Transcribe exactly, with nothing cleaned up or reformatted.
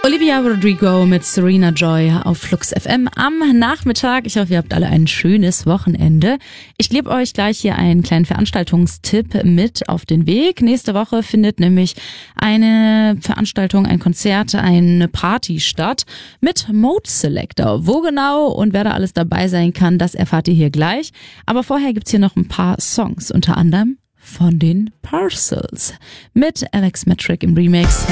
Olivia Rodrigo mit Serena Joy auf Flux F M am Nachmittag. Ich hoffe, ihr habt alle ein schönes Wochenende. Ich gebe euch gleich hier einen kleinen Veranstaltungstipp mit auf den Weg. Nächste Woche findet nämlich eine Veranstaltung, ein Konzert, eine Party statt mit Mode Selector. Wo genau und wer da alles dabei sein kann, das erfahrt ihr hier gleich. Aber vorher gibt's hier noch ein paar Songs, unter anderem von den Parcels mit Alex Metric im Remix.